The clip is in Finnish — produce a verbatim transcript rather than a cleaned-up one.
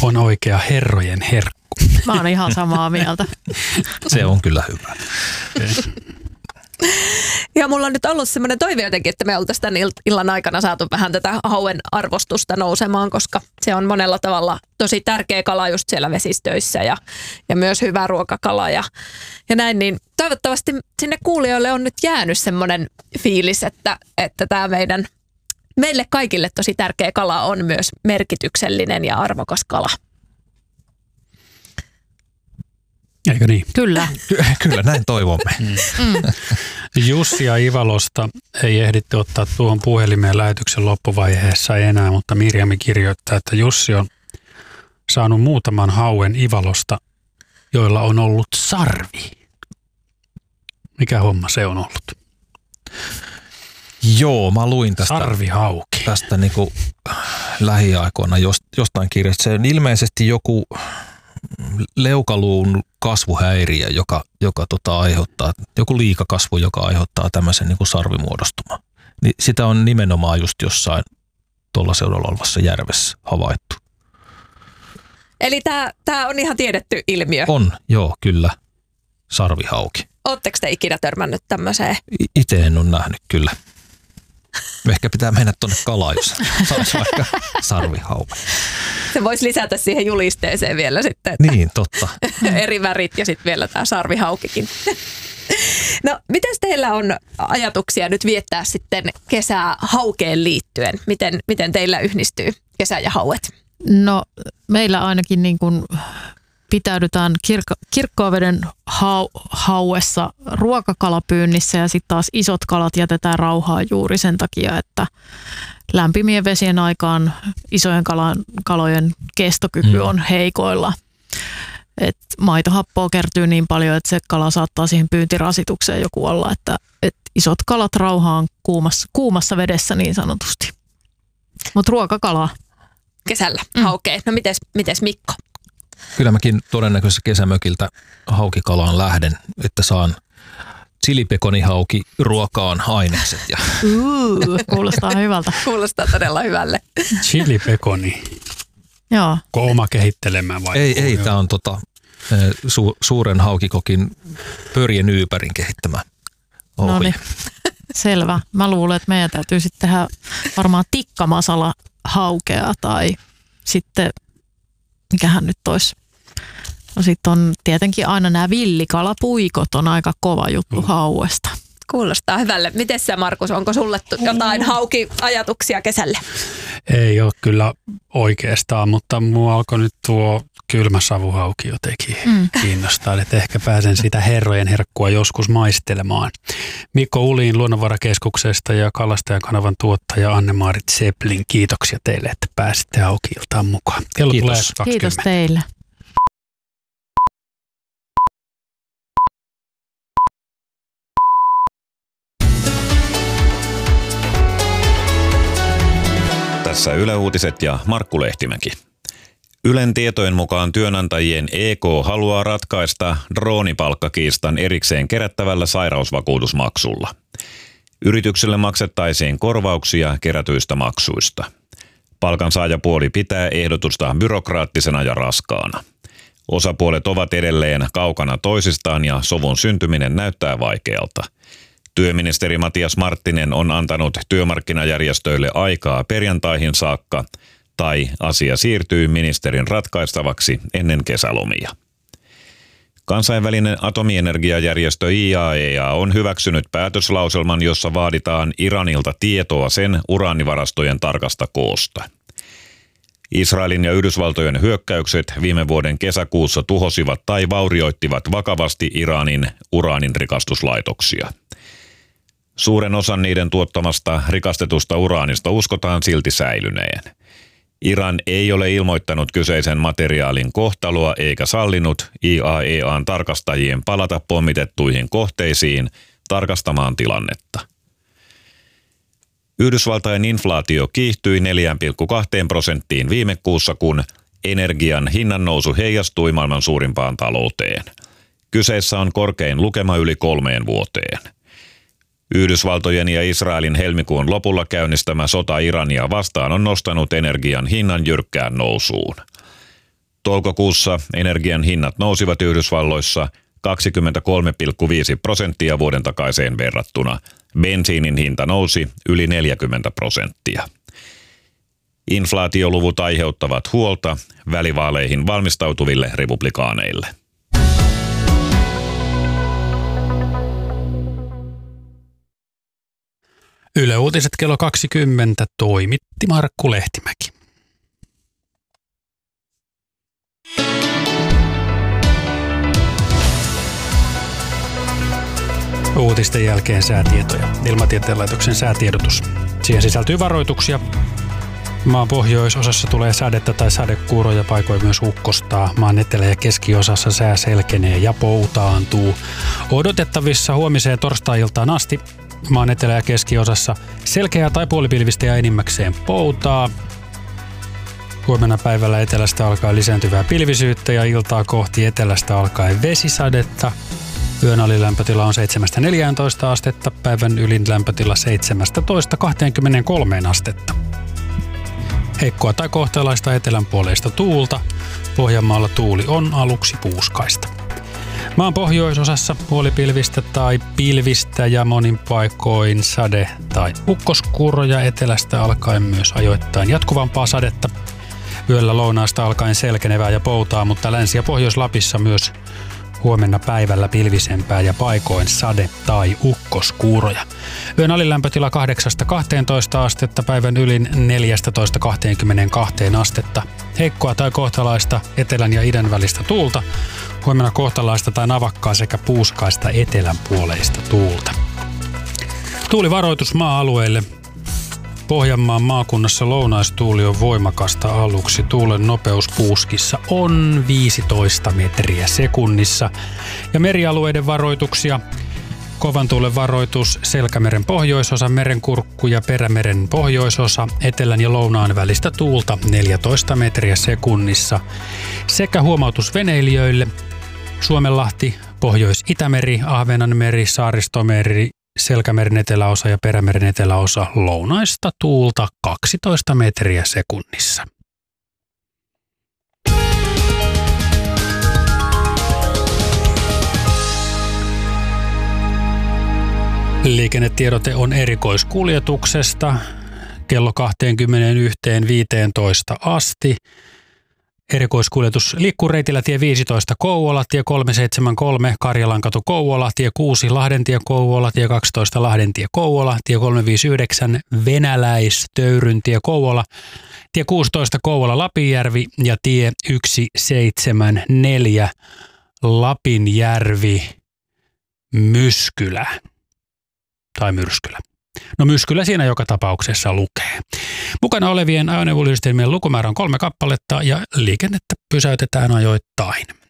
on oikea herrojen herkku. Mä oon ihan samaa mieltä. Se on kyllä hyvä. Ja mulla on nyt ollut semmoinen toive jotenkin, että me oltaisiin tämän illan aikana saatu vähän tätä hauen arvostusta nousemaan, koska se on monella tavalla tosi tärkeä kala just siellä vesistöissä ja, ja myös hyvä ruokakala ja, ja näin. Niin toivottavasti sinne kuulijoille on nyt jäänyt semmoinen fiilis, että, että tämä meidän, meille kaikille tosi tärkeä kala on myös merkityksellinen ja arvokas kala. Eikö niin? Kyllä. Kyllä, näin toivomme. Mm. Jussia Ivalosta ei ehditty ottaa tuohon puhelimeen lähetyksen loppuvaiheessa enää, mutta Mirjami kirjoittaa, että Jussi on saanut muutaman hauen Ivalosta, joilla on ollut sarvi. Mikä homma se on ollut? Joo, mä luin tästä, Sarvihauki. tästä niinku lähiaikoina jostain kirjasta. Se on ilmeisesti joku leukaluun kasvuhäiriö, joka, joka tota aiheuttaa, joku liikakasvu, joka aiheuttaa tämmöisen niin kuin sarvimuodostuman. Niin sitä on nimenomaan just jossain tuolla seudulla olevassa järvessä havaittu. Eli tämä on ihan tiedetty ilmiö. On, joo, kyllä. Sarvihauki. Oletteko te ikinä törmännyt tämmöiseen? Itse en ole nähnyt, kyllä. Ehkä pitää mennä tuonne kalaan, jos saisi vaikka sarvihauki. Se voisi lisätä siihen julisteeseen vielä sitten. Että niin, totta. Eri värit ja sitten vielä tämä sarvihaukikin. No, mitäs teillä on ajatuksia nyt viettää sitten kesää haukeen liittyen? Miten, miten teillä yhdistyy kesä ja hauet? No meillä ainakin niin kuin pitäydytään kirkko, kirkkoaveden hau, hauessa ruokakalapyynnissä ja sitten taas isot kalat jätetään rauhaan juuri sen takia, että lämpimien vesien aikaan isojen kalan, kalojen kestokyky on heikoilla. Et maitohappoa kertyy niin paljon, että se kala saattaa siihen pyyntirasitukseen jo kuolla, että et isot kalat rauhaan kuumassa, kuumassa vedessä niin sanotusti. Mutta ruokakalaa. Kesällä mm. haukee. No mites, mites Mikko? Kyllä mäkin todennäköisesti kesämökiltä haukikalaan lähden, että saan chilipekonihauki ruokaan ainekset. Ja. Uh, kuulostaa hyvältä. Kuulostaa todella hyvälle. Chilipekoni. Joo. Ko oma kehittelemään vai? Ei, ei tämä on tota, su, suuren haukikokin Pörje Nyypärin kehittämä ohje. Noniin, selvä. Mä luulen, että meidän täytyy sitten tehdä varmaan tikkamasala haukea tai sitten, mikähän nyt olisi. No sitten on tietenkin aina nämä villikalapuikot on aika kova juttu mm. hauesta. Kuulostaa hyvälle. Miten sä, Markus, onko sulle jotain hauki-ajatuksia kesälle? Ei ole kyllä oikeastaan, mutta mua alkoi nyt tuo kylmä savuhauki jotenkin mm. kiinnostaa, että ehkä pääsen sitä herrojen herkkua joskus maistelemaan. Mikko Uliin Luonnonvarakeskuksesta ja Kalastajakanavan tuottaja Anne-Maarit Seplin, kiitoksia teille, että pääsitte Hauki-iltaan mukaan. Kello tulee kaksikymmentä. Kiitos teille. Tässä Yle Uutiset ja Markku Lehtimäki. Ylen tietojen mukaan työnantajien E K haluaa ratkaista droonipalkkakiistan erikseen kerättävällä sairausvakuutusmaksulla. Yritykselle maksettaisiin korvauksia kerätyistä maksuista. Palkansaajapuoli pitää ehdotusta byrokraattisena ja raskaana. Osapuolet ovat edelleen kaukana toisistaan ja sovun syntyminen näyttää vaikealta. Työministeri Matias Marttinen on antanut työmarkkinajärjestöille aikaa perjantaihin saakka, tai asia siirtyy ministerin ratkaistavaksi ennen kesälomia. Kansainvälinen atomienergiajärjestö I A E A on hyväksynyt päätöslauselman, jossa vaaditaan Iranilta tietoa sen uraanivarastojen tarkasta koosta. Israelin ja Yhdysvaltojen hyökkäykset viime vuoden kesäkuussa tuhosivat tai vaurioittivat vakavasti Iranin uraaninrikastuslaitoksia. Suuren osan niiden tuottamasta rikastetusta uraanista uskotaan silti säilyneen. Iran ei ole ilmoittanut kyseisen materiaalin kohtaloa eikä sallinut I A E A:n tarkastajien palata pommitettuihin kohteisiin tarkastamaan tilannetta. Yhdysvaltain inflaatio kiihtyi neljä pilkku kaksi prosenttiin viime kuussa, kun energian hinnannousu heijastui maailman suurimpaan talouteen. Kyseessä on korkein lukema yli kolmeen vuoteen. Yhdysvaltojen ja Israelin helmikuun lopulla käynnistämä sota Irania vastaan on nostanut energian hinnan jyrkkään nousuun. Toukokuussa energian hinnat nousivat Yhdysvalloissa kaksikymmentäkolme pilkku viisi prosenttia vuoden takaiseen verrattuna. Bensiinin hinta nousi yli neljäkymmentä prosenttia. Inflaatioluvut aiheuttavat huolta välivaaleihin valmistautuville republikaaneille. Yle Uutiset kello kaksikymmentä toimitti Markku Lehtimäki. Uutisten jälkeen säätietoja. Ilmatieteen laitoksen säätiedotus. Siihen sisältyy varoituksia. Maan pohjoisosassa tulee sadetta tai sadekuuroja, paikoin myös ukkostaa. Maan etelä- ja keskiosassa sää selkenee ja poutaantuu. Odotettavissa huomiseen torstai-iltaan asti maan etelä- ja keskiosassa selkeää tai puolipilvistä ja enimmäkseen poutaa. Huomenna päivällä etelästä alkaen lisääntyvää pilvisyyttä ja iltaa kohti etelästä alkaen vesisadetta. Yön alilämpötila on seitsemästä neljääntoista astetta, päivän ylin lämpötila seitsemästätoista kaksikymmentäkolme astetta. Heikkoa tai kohtalaista etelänpuoleista tuulta. Pohjanmaalla tuuli on aluksi puuskaista. Maan pohjoisosassa puolipilvistä tai pilvistä ja monin paikoin sade- tai ukkoskuuroja, etelästä alkaen myös ajoittain jatkuvampaa sadetta. Yöllä lounaasta alkaen selkenevää ja poutaa, mutta Länsi- ja Pohjois-Lapissa myös huomenna päivällä pilvisempää ja paikoin sade- tai ukkoskuuroja. Yön alilämpötila kahdeksasta kahteentoista astetta, päivän ylin neljästätoista kaksikymmentäkaksi astetta. Heikkoa tai kohtalaista etelän ja idän välistä tuulta. Huomenna kohtalaista tai navakkaa sekä puuskaista etelän puoleista tuulta. Tuulivaroitus maa-alueille. Pohjanmaan maakunnassa lounaistuuli on voimakasta aluksi. Tuulen nopeus puuskissa on viisitoista metriä sekunnissa. Ja merialueiden varoituksia. Kovan tuulen varoitus Selkämeren pohjoisosa, Merenkurkku ja Perämeren pohjoisosa, etelän ja lounaan välistä tuulta neljätoista metriä sekunnissa. Sekä huomautus veneilijöille. Suomenlahti, Pohjois-Itämeri, Ahvenanmeri, Saaristomeri, Selkämeren eteläosa ja Perämeren eteläosa, lounaista tuulta kaksitoista metriä sekunnissa. Liikennetiedote on erikoiskuljetuksesta kello kaksikymmentäyksi viisitoista asti. Erikoiskuljetus liikkuu reitillä tie viisitoista Kouvola, tie kolmesataaseitsemänkymmentäkolme Karjalankatu Kouvola, tie kuusi Lahdentie Kouvola, tie kaksitoista Lahdentie Kouvola, tie kolmesataaviisikymmentäyhdeksän Venäläis-Töyryntie Kouvola, tie kuusitoista Kouvola Lapinjärvi ja tie yksi seitsemän neljä Lapinjärvi Myskylä tai Myrskylä. No Myskylä siinä joka tapauksessa lukee. Mukana olevien ajoneuvoyhdistelmien lukumäärä on kolme kappaletta ja liikennettä pysäytetään ajoittain.